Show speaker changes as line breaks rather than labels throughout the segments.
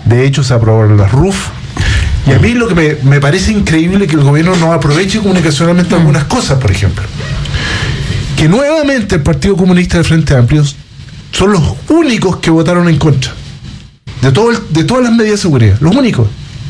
De hecho, se aprobaron las RUF. Y a mí lo que me parece increíble es que el gobierno no aproveche comunicacionalmente algunas cosas, por ejemplo. Que nuevamente el Partido Comunista del Frente Amplio son los únicos que votaron en contra de todas las medidas de seguridad, los únicos.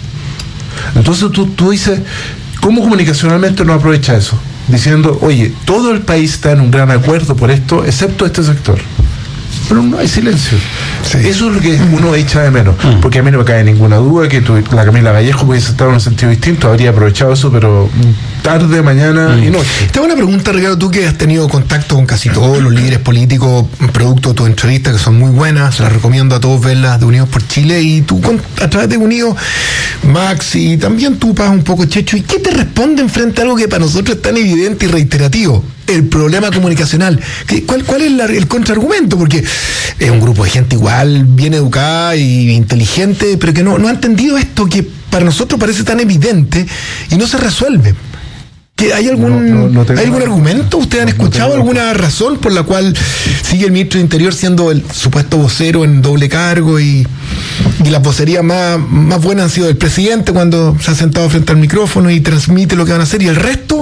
Entonces tú dices, ¿cómo comunicacionalmente no aprovecha eso? Diciendo, oye, todo el país está en un gran acuerdo por esto, excepto este sector. Pero no hay silencio. Sí. Eso es lo que uno echa de menos. Porque a mí no me cae ninguna duda que la Camila Vallejo hubiese estado en un sentido distinto, habría aprovechado eso, pero tarde, mañana y noche.
Te hago una pregunta, Ricardo, tú que has tenido contacto con casi todos los líderes políticos, producto de tus entrevistas que son muy buenas, se las recomiendo a todos verlas de Unidos por Chile, y tú a través de Unidos, Max, y también tú, Paz, un poco, Checho, ¿y qué te responden frente a algo que para nosotros es tan evidente y reiterativo? El problema comunicacional. ¿Cuál es el contraargumento? Porque es un grupo de gente igual, bien educada y inteligente, pero que no ha entendido esto que para nosotros parece tan evidente y no se resuelve. ¿Hay algún argumento? ¿Ustedes han escuchado alguna razón por la cual sigue el ministro de Interior siendo el supuesto vocero en doble cargo y las vocerías más buenas han sido del presidente cuando se ha sentado frente al micrófono y transmite lo que van a hacer, y el resto...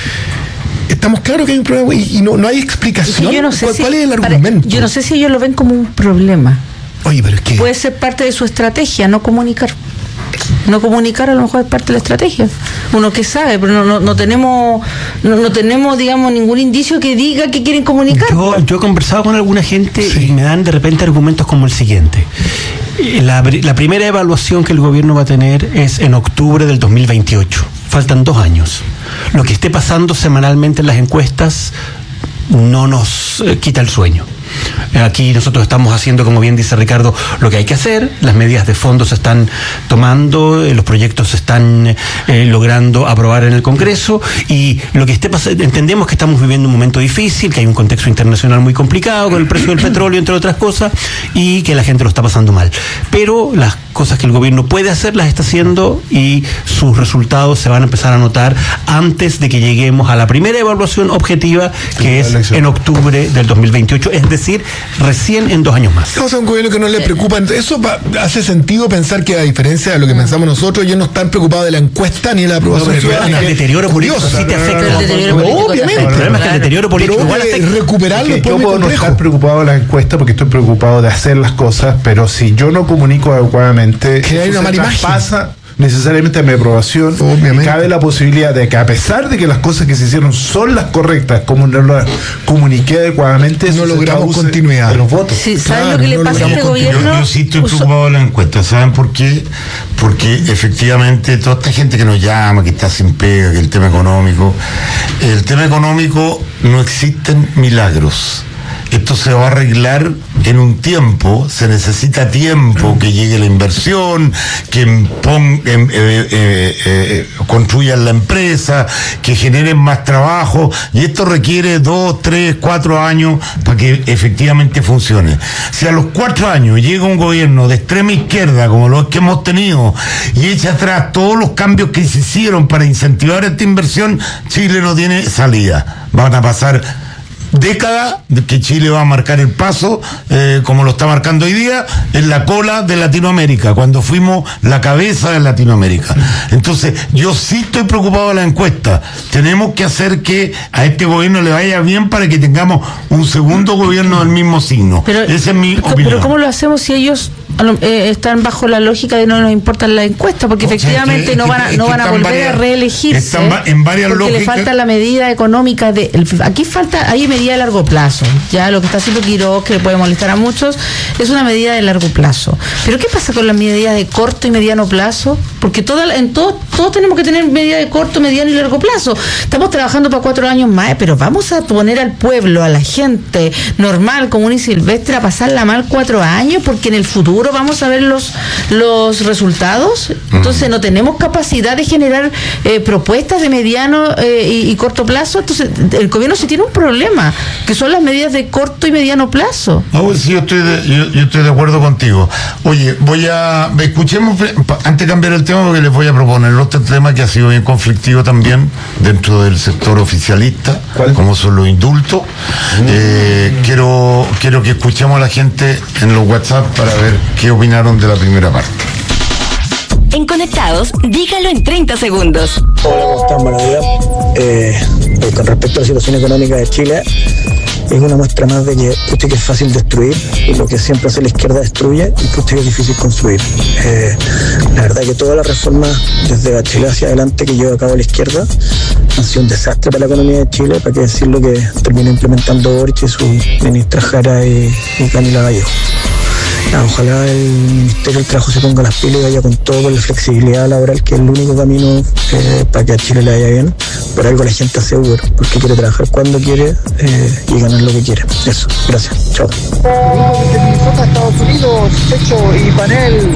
Estamos claros que hay un problema y no hay explicación?
Sí, yo no sé
¿Cuál es el argumento?
Yo no sé si ellos lo ven como un problema.
Oye, pero es que...
Puede ser parte de su estrategia, no comunicar. No comunicar a lo mejor es parte de la estrategia. Uno que sabe, pero no tenemos, digamos, ningún indicio que diga que quieren comunicar.
Yo he conversado con alguna gente y me dan de repente argumentos como el siguiente. La primera evaluación que el gobierno va a tener es en octubre del 2028. Faltan 2 años. Lo que esté pasando semanalmente en las encuestas no nos quita el sueño. Aquí nosotros estamos haciendo, como bien dice Ricardo, lo que hay que hacer. Las medidas de fondo se están tomando, los proyectos se están logrando aprobar en el Congreso, y lo que esté pasando, entendemos que estamos viviendo un momento difícil, que hay un contexto internacional muy complicado con el precio del petróleo, entre otras cosas, y que la gente lo está pasando mal. Pero las cosas que el gobierno puede hacer las está haciendo, y sus resultados se van a empezar a notar antes de que lleguemos a la primera evaluación objetiva, que es en octubre del 2028, es decir, recién en 2 años más.
O sea, un gobierno que no le preocupa. Eso hace sentido pensar que, a diferencia de lo que pensamos nosotros, ellos no están preocupados de la encuesta ni de la aprobación ciudadana.
El deterioro político sí te afecta.
Obviamente.
El problema es que el deterioro político igual afecta.
Recuperarlo.
Yo puedo no estar preocupado de la encuesta porque estoy preocupado de hacer las cosas, pero si yo no comunico adecuadamente,
que hay una mala imagen.
Pasa necesariamente a mi aprobación. Obviamente. Cabe la posibilidad de que, a pesar de que las cosas que se hicieron son las correctas, como no las comuniqué adecuadamente,
no logramos continuidad
de los votos.
Sí, ¿saben lo que le pasa a este gobierno?
Yo sí estoy preocupado de la encuesta. ¿Saben por qué? Porque efectivamente toda esta gente que nos llama, que está sin pega, que el tema económico no existen milagros. Esto se va a arreglar en un tiempo, se necesita tiempo, que llegue la inversión, que construyan la empresa, que generen más trabajo, y esto requiere 2, 3, 4 años para que efectivamente funcione. Si a los 4 años llega un gobierno de extrema izquierda, como los que hemos tenido, y echa atrás todos los cambios que se hicieron para incentivar esta inversión, Chile no tiene salida. Van a pasar décadas que Chile va a marcar el paso, como lo está marcando hoy día, en la cola de Latinoamérica, cuando fuimos la cabeza de Latinoamérica. Entonces, yo sí estoy preocupado de la encuesta. Tenemos que hacer que a este gobierno le vaya bien para que tengamos un segundo gobierno del mismo signo. Esa es mi opinión.
Pero ¿cómo lo hacemos si ellos están bajo la lógica de no nos importan las encuestas? Porque efectivamente no van a volver a reelegirse.
Están en varias
porque
lógicas.
Le falta la medida económica hay medida de largo plazo. Ya lo que está haciendo Quiroz, que le puede molestar a muchos, es una medida de largo plazo. Pero ¿qué pasa con las medidas de corto y mediano plazo? Porque todos tenemos que tener medidas de corto, mediano y largo plazo. Estamos trabajando para 4 años más, pero vamos a poner al pueblo, a la gente normal, común y silvestre, a pasarla mal 4 años, porque en el futuro vamos a ver los resultados. Entonces no tenemos capacidad de generar propuestas de mediano y corto plazo. Entonces el gobierno sí tiene un problema, que son las medidas de corto y mediano plazo.
Sí, yo estoy de acuerdo contigo. Oye, escuchemos, antes de cambiar el tema, porque les voy a proponer otro tema que ha sido bien conflictivo también dentro del sector oficialista. ¿Cuál? Como son los indultos. Quiero que escuchemos a la gente en los WhatsApp para ver qué opinaron de la primera parte.
En Conectados, dígalo en 30 segundos.
Hola, ¿cómo están? Buenos días. Con respecto a la situación económica de Chile, es una muestra más de que es fácil destruir y lo que siempre hace la izquierda destruye y que es difícil construir. La verdad que todas las reformas desde Bachelet hacia adelante que lleva a cabo la izquierda han sido un desastre para la economía de Chile, para qué decir lo que termina implementando Boric y su ministra Jara y Camila Vallejo. Ojalá el Ministerio del Trabajo se ponga las pilas y vaya con todo, con la flexibilidad laboral, que es el único camino para que a Chile le vaya bien. Por algo la gente hace Uber, porque quiere trabajar cuando quiere y ganar lo que quiere. Eso, gracias, chao.
Desde Minnesota, Estados Unidos, Techo y Panel.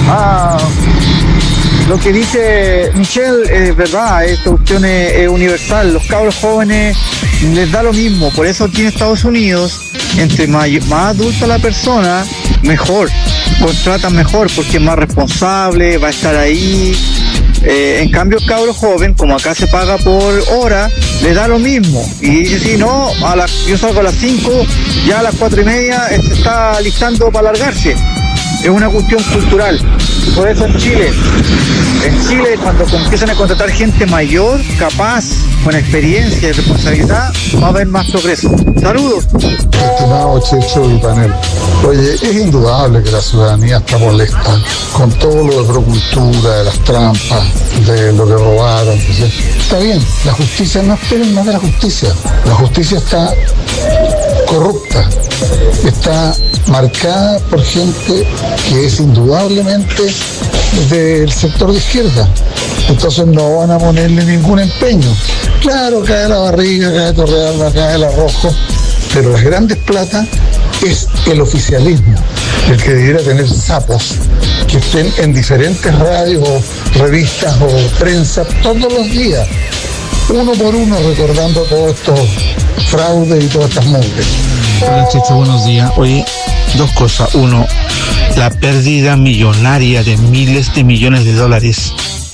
Lo que dice Michelle es verdad, esta cuestión es universal. Los cabros jóvenes les da lo mismo, por eso aquí en Estados Unidos, entre más adulta la persona, mejor, contratan mejor porque es más responsable, va a estar ahí. En cambio el cabro joven, como acá se paga por hora, le da lo mismo y dice, si no, yo salgo a las 5, ya a las 4:30 se está alistando para largarse. Es una cuestión cultural. Por eso en Chile, cuando empiezan a contratar gente mayor, capaz, con experiencia y responsabilidad, va a haber más progreso. Saludos.
Estimado Checho y Panel, oye, es indudable que la ciudadanía está molesta con todo lo de procultura, de las trampas, de lo que robaron. Está bien, la justicia, no esperen más de la justicia. La justicia está corrupta, está marcada por gente que es indudablemente del sector de izquierda. Entonces no van a ponerle ningún empeño. Claro, cae la barriga, cae Torrealba, cae el Arrojo, pero las grandes platas es el oficialismo, el que debiera tener sapos que estén en diferentes radios o revistas o prensa todos los días, uno por uno, recordando todos estos fraudes y todas estas montes.
Hola Checho, buenos días. Oye, dos cosas. Uno, la pérdida millonaria de miles de millones de dólares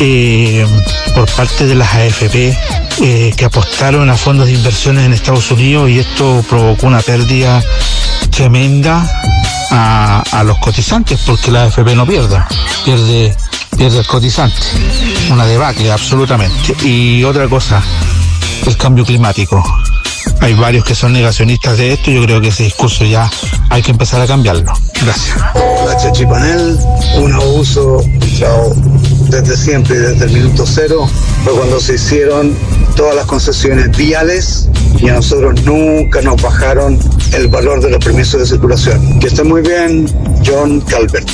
por parte de las AFP que apostaron a fondos de inversiones en Estados Unidos, y esto provocó una pérdida tremenda a los cotizantes, porque la AFP no pierde el cotizante. Una debacle absolutamente. Y otra cosa, el cambio climático. Hay varios que son negacionistas de esto. Yo creo que ese discurso ya hay que empezar a cambiarlo. Gracias.
La Chachipanel, un abuso desde siempre, desde el minuto cero, fue cuando se hicieron todas las concesiones viales y a nosotros nunca nos bajaron el valor de los permisos de circulación. Que esté muy bien, John Calvert.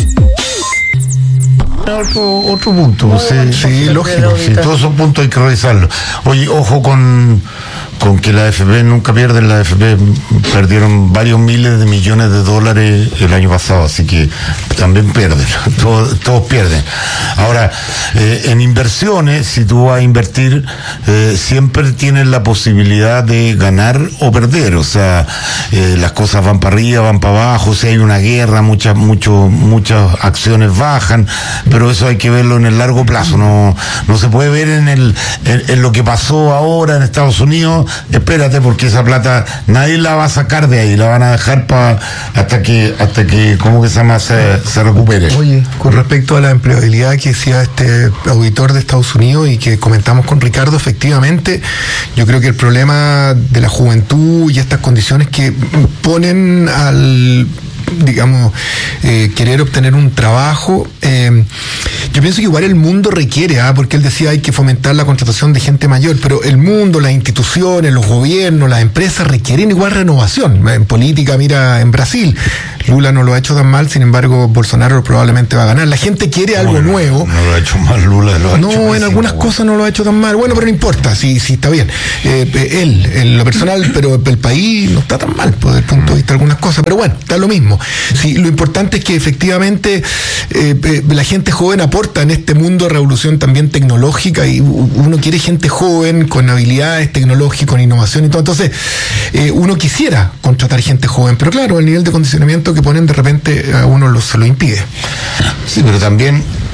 Otro punto, sí, lógico, sí, todos esos puntos hay que revisarlos. Oye, ojo con que la AFP nunca pierden. La AFP perdieron varios miles de millones de dólares el año pasado, así que también pierden, todos pierden. Ahora, en inversiones, si tú vas a invertir, siempre tienes la posibilidad de ganar o perder. O sea, las cosas van para arriba, van para abajo. Si hay una guerra, muchas acciones bajan, pero eso hay que verlo en el largo plazo. No se puede ver en lo que pasó ahora en Estados Unidos. Espérate, porque esa plata nadie la va a sacar de ahí, la van a dejar hasta que ¿cómo que se llama? Se recupere.
Oye, con respecto a la empleabilidad que decía este auditor de Estados Unidos y que comentamos con Ricardo, efectivamente, yo creo que el problema de la juventud y estas condiciones que ponen al querer obtener un trabajo, yo pienso que igual el mundo requiere, porque él decía hay que fomentar la contratación de gente mayor, pero el mundo, las instituciones, los gobiernos, las empresas requieren igual renovación. En política, mira, en Brasil, Lula no lo ha hecho tan mal, sin embargo, Bolsonaro probablemente va a ganar. La gente quiere algo nuevo.
No lo ha hecho mal Lula, lo ha hecho
en
pésimo,
algunas cosas no lo ha hecho tan mal. Bueno, pero no importa, sí está bien. Él, en lo personal, pero el país no está tan mal, desde el punto de vista de algunas cosas, pero bueno, está lo mismo. Sí, lo importante es que efectivamente la gente joven aporta en este mundo de revolución también tecnológica, y uno quiere gente joven con habilidades tecnológicas, con innovación y todo. Entonces, uno quisiera contratar gente joven, pero claro, el nivel de condicionamiento que ponen de repente a uno se lo impide.
Sí, pero también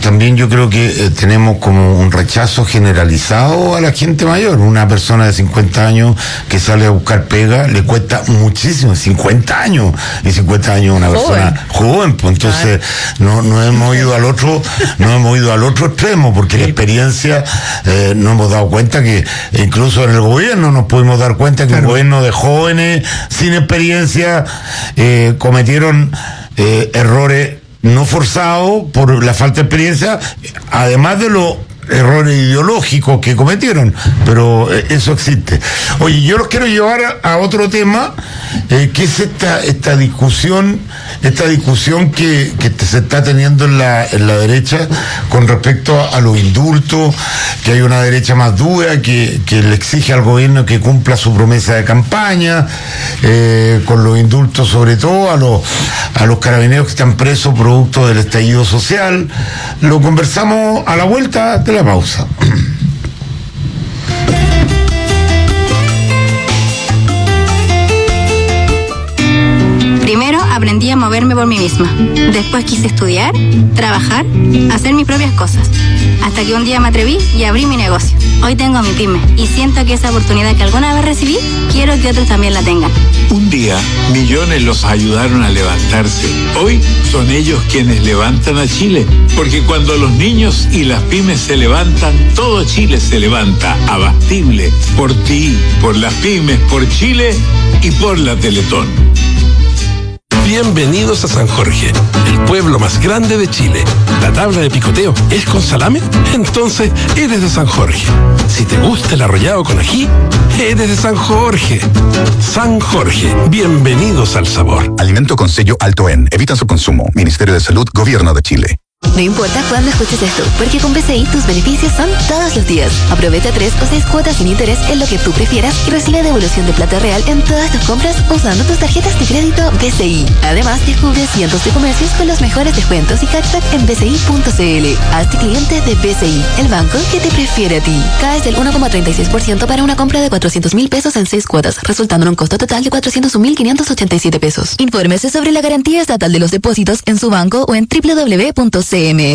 también yo creo que tenemos como un rechazo generalizado a la gente mayor. Una persona de 50 años que sale a buscar pega le cuesta muchísimo, 50 años, y 50 años una persona joven, pues entonces no hemos ido al otro extremo, porque la experiencia nos hemos dado cuenta que incluso en el gobierno nos pudimos dar cuenta que un gobierno de jóvenes sin experiencia cometieron errores no forzados por la falta de experiencia, además de los errores ideológicos que cometieron, pero eso existe. Oye, yo los quiero llevar a otro tema, que es esta discusión que se está teniendo en la derecha con respecto a los indultos, que hay una derecha más dura que le exige al gobierno que cumpla su promesa de campaña, con los indultos sobre todo a los carabineros que están presos producto del estallido social. Lo conversamos a la vuelta de la pausa.
Primero aprendí a moverme por mí misma. Después quise estudiar, trabajar, hacer mis propias cosas. Hasta que un día me atreví y abrí mi negocio. Hoy tengo mi pyme y siento que esa oportunidad que alguna vez recibí, quiero que otros también la tengan.
Un día, millones los ayudaron a levantarse. Hoy son ellos quienes levantan a Chile. Porque cuando los niños y las pymes se levantan, todo Chile se levanta. Abastible. Por ti, por las pymes, por Chile y por la Teletón.
Bienvenidos a San Jorge, el pueblo más grande de Chile. ¿La tabla de picoteo es con salame? Entonces eres de San Jorge. Si te gusta el arrollado con ají, eres de San Jorge. San Jorge, bienvenidos al sabor.
Alimento con sello Alto En. Evita su consumo. Ministerio de Salud, Gobierno de Chile.
No importa cuándo escuches esto, porque con BCI tus beneficios son todos los días. Aprovecha 3 o 6 cuotas sin interés en lo que tú prefieras y recibe devolución de plata real en todas tus compras usando tus tarjetas de crédito BCI. Además, descubre cientos de comercios con los mejores descuentos y cashback en bci.cl. Hazte cliente de BCI, el banco que te prefiere a ti. Caes del 1,36% para una compra de 400.000 pesos en 6 cuotas, resultando en un costo total de 401.587 pesos. Infórmese sobre la garantía estatal de los depósitos en su banco o en www.cmfchile.cl.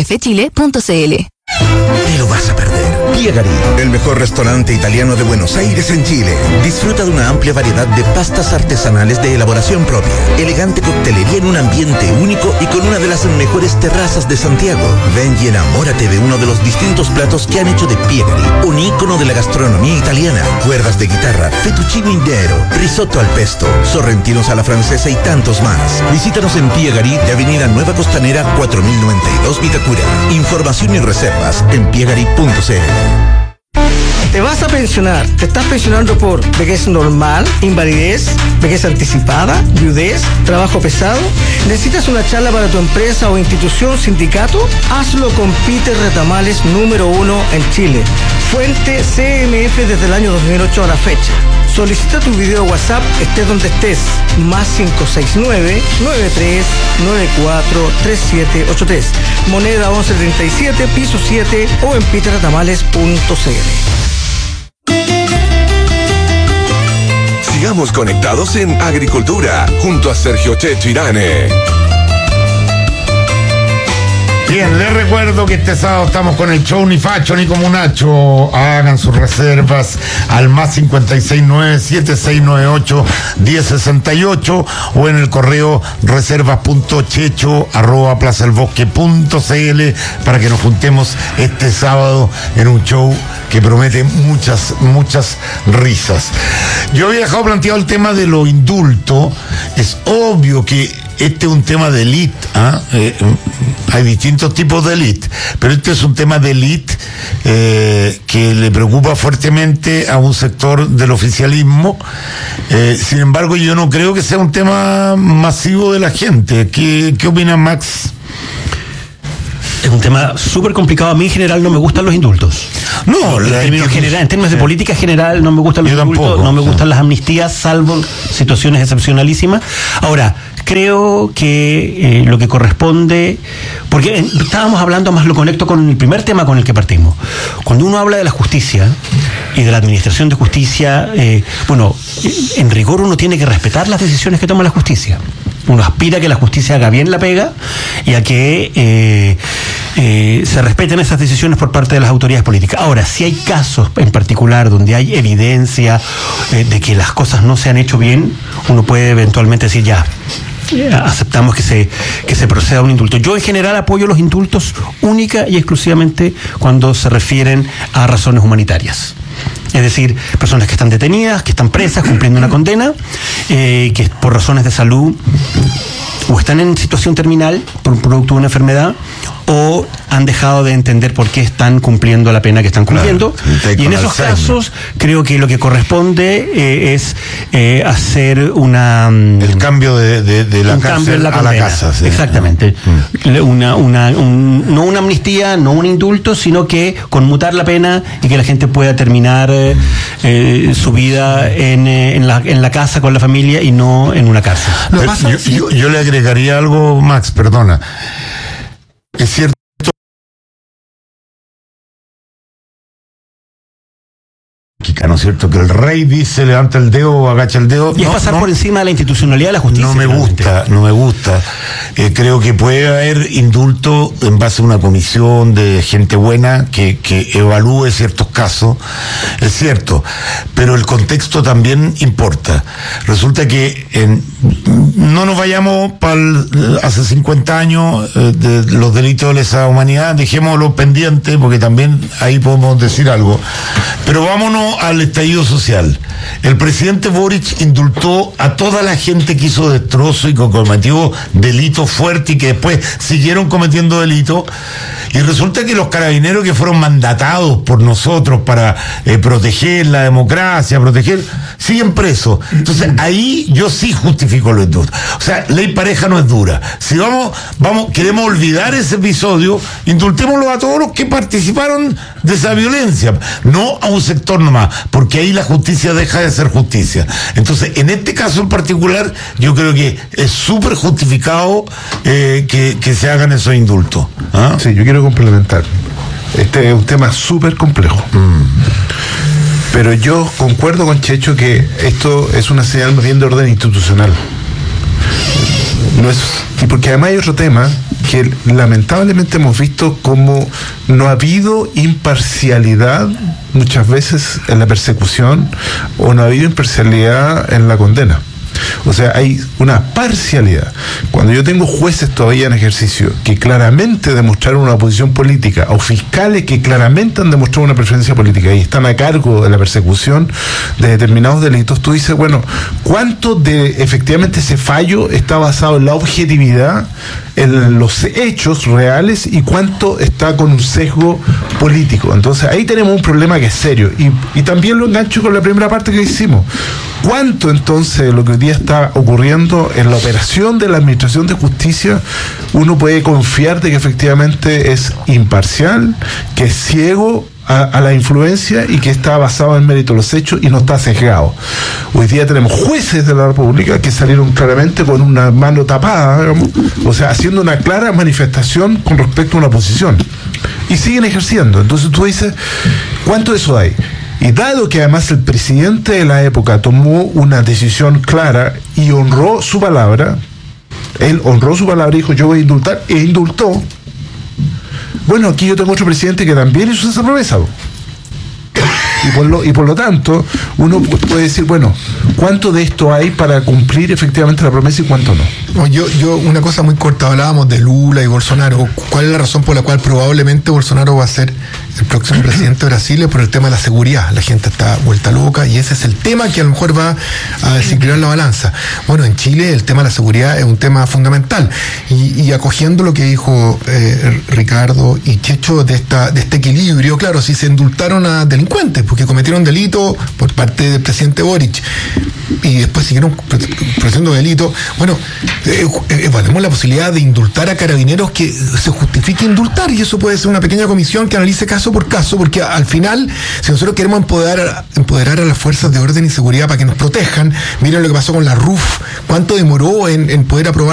Te lo vas a perder. Piegari, el mejor restaurante italiano de Buenos Aires en Chile. Disfruta de una amplia variedad de pastas artesanales de elaboración propia, elegante coctelería en un ambiente único y con una de las mejores terrazas de Santiago. Ven y enamórate de uno de los distintos platos que han hecho de Piegari, un ícono de la gastronomía italiana. Cuerdas de guitarra, fettuccine indero, risotto al pesto, sorrentinos a la francesa y tantos más. Visítanos en Piegari de Avenida Nueva Costanera 4092 Vitacura. Información y reservas en piegari.cl.
Te vas a pensionar, te estás pensionando por vejez normal, invalidez, vejez anticipada, viudez, trabajo pesado. ¿Necesitas una charla para tu empresa o institución, sindicato? Hazlo con Peter Retamales, número 1 en Chile. Fuente CMF desde el año 2008 a la fecha. Solicita tu video WhatsApp, estés donde estés. Más 569-9394-3783. Moneda 1137, piso 7 o en peterretamales.cl.
Sigamos conectados en Agricultura, junto a Sergio Checho Irane.
Bien, les recuerdo que este sábado estamos con el show Ni Facho ni Como Nacho. Hagan sus reservas al más 569-7698-1068 o en el correo reservas.checho@plazaelbosque.cl para que nos juntemos este sábado en un show que promete muchas risas. yo había dejado planteado el tema de los indultos. Es obvio que este es un tema de élite, hay distintos tipos de élite, pero este es un tema de élite que le preocupa fuertemente a un sector del oficialismo. Sin embargo, yo no creo que sea un tema masivo de la gente. ¿Qué opina Max?
Es un tema súper complicado. A mí en general no me gustan los indultos.
No,
en términos de política general no me gustan los indultos, tampoco, no me gustan las amnistías, salvo situaciones excepcionalísimas. Ahora, creo que lo que corresponde, porque estábamos hablando, más lo conecto con el primer tema con el que partimos. Cuando uno habla de la justicia y de la administración de justicia, en rigor uno tiene que respetar las decisiones que toma la justicia. Uno aspira a que la justicia haga bien la pega y a que se respeten esas decisiones por parte de las autoridades políticas. Ahora, si hay casos en particular donde hay evidencia de que las cosas no se han hecho bien, uno puede eventualmente decir ya, aceptamos que se proceda a un indulto. Yo en general apoyo los indultos única y exclusivamente cuando se refieren a razones humanitarias. Es decir, personas que están detenidas, que están presas, cumpliendo una condena, que por razones de salud o están en situación terminal por un producto de una enfermedad, o han dejado de entender por qué están cumpliendo la pena que están cumpliendo. Claro, y en esos casos creo que lo que corresponde es hacer el
cambio de la cárcel a la casa.
Sí. Exactamente. No una amnistía, no un indulto, sino que conmutar la pena y que la gente pueda terminar su vida en la casa con la familia y no en una cárcel.
Yo le agregaría algo, Max, perdona. Es cierto. ¿No es cierto? Que el rey dice, levanta el dedo o agacha el dedo.
Y es pasar por encima de la institucionalidad de la justicia.
No me gusta. Creo que puede haber indulto en base a una comisión de gente buena que evalúe ciertos casos. Es cierto. Pero el contexto también importa. Resulta que no nos vayamos para hace 50 años de los delitos de lesa humanidad, dejémoslo pendiente porque también ahí podemos decir algo. Pero vámonos al estallido social. El presidente Boric indultó a toda la gente que hizo destrozo y que cometió delitos fuertes y que después siguieron cometiendo delitos. Y resulta que los carabineros que fueron mandatados por nosotros para proteger la democracia, siguen presos. Entonces ahí yo sí justifico los indultos. O sea, ley pareja no es dura. Si queremos olvidar ese episodio, indultémoslo a todos los que participaron de esa violencia, no a un sector nomás, porque ahí la justicia deja de ser justicia. Entonces, en este caso en particular, yo creo que es súper justificado que se hagan esos indultos. ¿Ah?
Sí, yo quiero complementar. Este es un tema súper complejo. Pero yo concuerdo con Checho que esto es una señal más bien de orden institucional. Y porque además hay otro tema que lamentablemente hemos visto como no ha habido imparcialidad muchas veces en la persecución o no ha habido imparcialidad en la condena. O sea, hay una parcialidad. Cuando yo tengo jueces todavía en ejercicio que claramente demostraron una posición política, o fiscales que claramente han demostrado una preferencia política y están a cargo de la persecución de determinados delitos, tú dices, bueno, ¿cuánto de efectivamente ese fallo está basado en la objetividad, en los hechos reales, y cuánto está con un sesgo político? Entonces ahí tenemos un problema que es serio. Y también lo engancho con la primera parte que hicimos. ¿Cuánto entonces de lo que hoy día está ocurriendo en la operación de la Administración de Justicia uno puede confiar de que efectivamente es imparcial, que es ciego a la influencia y que está basado en mérito de los hechos y no está sesgado? Hoy día tenemos jueces de la República que salieron claramente con una mano tapada, digamos, o sea, haciendo una clara manifestación con respecto a una posición, y siguen ejerciendo. Entonces tú dices, ¿cuánto de eso hay? Y dado que además el presidente de la época tomó una decisión clara y honró su palabra, él honró su palabra y dijo, yo voy a indultar, e indultó. Bueno, aquí yo tengo otro presidente que también hizo esa promesa. Y por lo tanto, uno puede decir, bueno, ¿cuánto de esto hay para cumplir efectivamente la promesa y cuánto no?
Yo una cosa muy corta, hablábamos de Lula y Bolsonaro. ¿Cuál es la razón por la cual probablemente Bolsonaro va a ser el próximo presidente de Brasil? Es por el tema de la seguridad. La gente está vuelta loca y ese es el tema que a lo mejor va a desequilibrar la balanza. Bueno, en Chile el tema de la seguridad es un tema fundamental. Y acogiendo lo que dijo Ricardo y Checho de este equilibrio, claro, si se indultaron a delincuentes porque cometieron delito por parte del presidente Boric y después siguieron procediendo delitos, bueno, evaluemos la posibilidad de indultar a carabineros que se justifique indultar, y eso puede ser una pequeña comisión que analice caso por caso, porque al final, si nosotros queremos empoderar a las fuerzas de orden y seguridad para que nos protejan, miren lo que pasó con la RUF, cuánto demoró en poder aprobar